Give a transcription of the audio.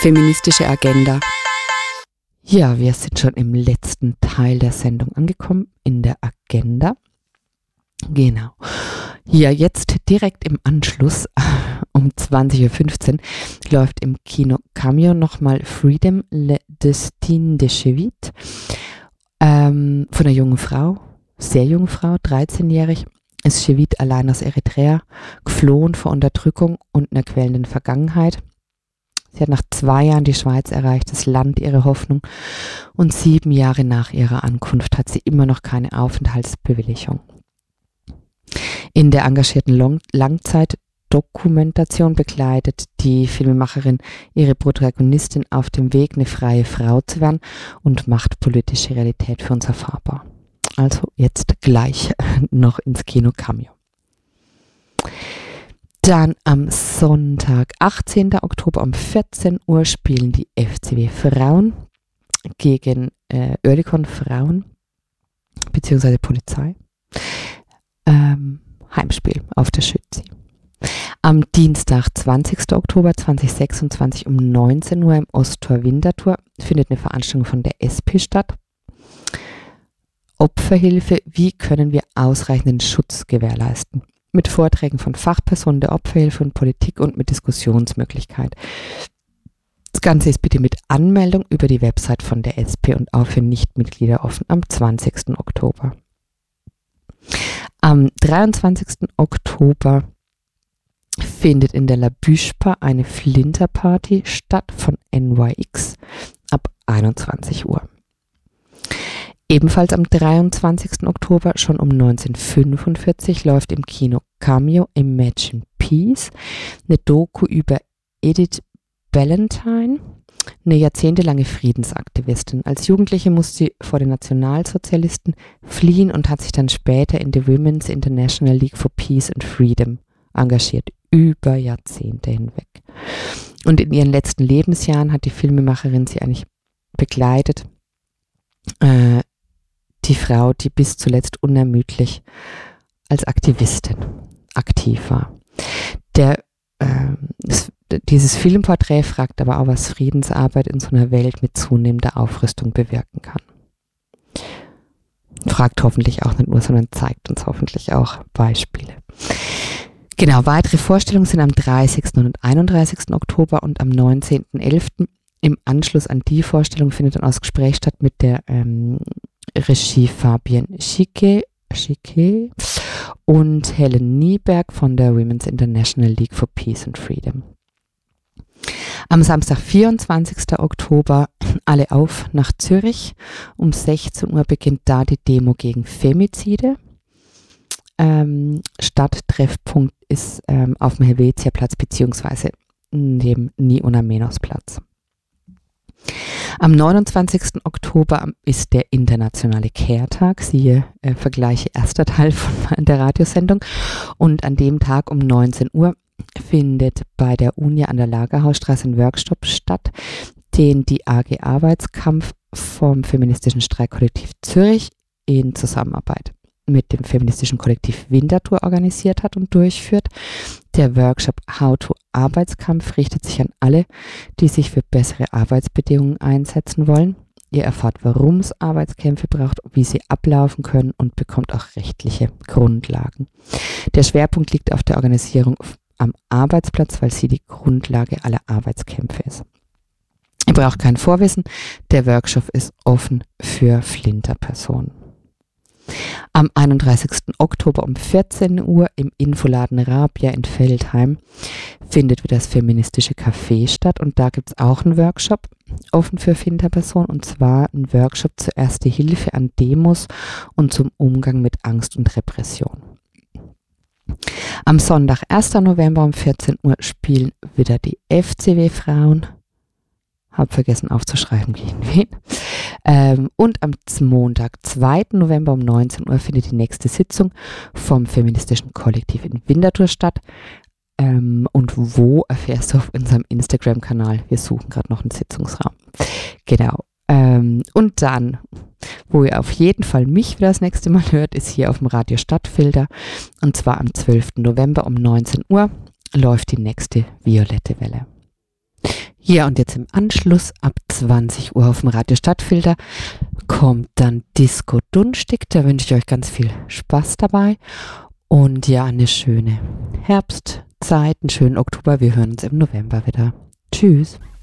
Feministische Agenda. Ja, wir sind schon im letzten Teil der Sendung angekommen, in der Agenda. Genau. Ja, jetzt direkt im Anschluss um 20.15 Uhr läuft im Kino Cameo nochmal Freedom, le Destin de Chevit von einer jungen Frau, sehr junge Frau, 13-jährig, ist Chevit allein aus Eritrea, geflohen vor Unterdrückung und einer quälenden Vergangenheit. Sie hat nach 2 Jahren die Schweiz erreicht, das Land ihrer Hoffnung, und 7 Jahre nach ihrer Ankunft hat sie immer noch keine Aufenthaltsbewilligung. In der engagierten Langzeitdokumentation begleitet die Filmemacherin ihre Protagonistin auf dem Weg, eine freie Frau zu werden und macht politische Realität für uns erfahrbar. Also jetzt gleich noch ins Kino Cameo. Dann am Sonntag, 18. Oktober um 14 Uhr spielen die FCW Frauen gegen Oerlikon Frauen bzw. Polizei. Heimspiel auf der Schützi. Am Dienstag, 20. Oktober 2026 um 19 Uhr im Osttor Winterthur findet eine Veranstaltung von der SP statt. Opferhilfe, wie können wir ausreichenden Schutz gewährleisten? Mit Vorträgen von Fachpersonen der Opferhilfe und Politik und mit Diskussionsmöglichkeit. Das Ganze ist bitte mit Anmeldung über die Website von der SP und auch für Nichtmitglieder offen am 20. Oktober. Am 23. Oktober findet in der La Büschpa eine Flinterparty statt von NYX ab 21 Uhr. Ebenfalls am 23. Oktober schon um 19:45 läuft im Kino Cameo Imagine Peace eine Doku über Edith Ballantyne, eine jahrzehntelange Friedensaktivistin. Als Jugendliche musste sie vor den Nationalsozialisten fliehen und hat sich dann später in der Women's International League for Peace and Freedom engagiert, über Jahrzehnte hinweg. Und in ihren letzten Lebensjahren hat die Filmemacherin sie eigentlich begleitet. Die Frau, die bis zuletzt unermüdlich als Aktivistin aktiv war. Dieses Filmporträt fragt aber auch, was Friedensarbeit in so einer Welt mit zunehmender Aufrüstung bewirken kann. Fragt hoffentlich auch nicht nur, sondern zeigt uns hoffentlich auch Beispiele. Genau, weitere Vorstellungen sind am 30. und 31. Oktober und am 19.11. Im Anschluss an die Vorstellung findet dann auch das Gespräch statt mit der Regie Fabienne Schicke und Helen Nieberg von der Women's International League for Peace and Freedom. Am Samstag, 24. Oktober, alle auf nach Zürich. Um 16 Uhr beginnt da die Demo gegen Femizide. Stadttreffpunkt ist auf dem Helvetiaplatz bzw. neben Niona-Menos-Platz. Am 29. Oktober ist der internationale Care-Tag, siehe Vergleiche erster Teil von der Radiosendung. Und an dem Tag um 19 Uhr findet bei der UNIA an der Lagerhausstraße ein Workshop statt, den die AG Arbeitskampf vom feministischen Streikkollektiv Zürich in Zusammenarbeit mit dem feministischen Kollektiv Winterthur organisiert hat und durchführt. Der Workshop How to Arbeitskampf richtet sich an alle, die sich für bessere Arbeitsbedingungen einsetzen wollen. Ihr erfahrt, warum es Arbeitskämpfe braucht, wie sie ablaufen können und bekommt auch rechtliche Grundlagen. Der Schwerpunkt liegt auf der Organisierung am Arbeitsplatz, weil sie die Grundlage aller Arbeitskämpfe ist. Ihr braucht kein Vorwissen, der Workshop ist offen für Flinterpersonen. Am 31. Oktober um 14 Uhr im Infoladen Rabia in Feldheim findet wieder das feministische Café statt und da gibt es auch einen Workshop offen für Flinterpersonen, und zwar ein Workshop zur Erste Hilfe an Demos und zum Umgang mit Angst und Repression. Am Sonntag, 1. November um 14 Uhr spielen wieder die FCW Frauen. Hab vergessen aufzuschreiben, gegen wen. Und am Montag, 2. November um 19 Uhr findet die nächste Sitzung vom feministischen Kollektiv in Winterthur statt. Und wo erfährst du auf unserem Instagram-Kanal? Wir suchen gerade noch einen Sitzungsraum. Genau. Und dann, wo ihr auf jeden Fall mich wieder das nächste Mal hört, ist hier auf dem Radio Stadtfilter. Und zwar am 12. November um 19 Uhr läuft die nächste Violette Welle. Ja, und jetzt im Anschluss ab 20 Uhr auf dem Radio Stadtfilter kommt dann Disco Dunstig. Da wünsche ich euch ganz viel Spaß dabei und ja, eine schöne Herbstzeit, einen schönen Oktober. Wir hören uns im November wieder. Tschüss.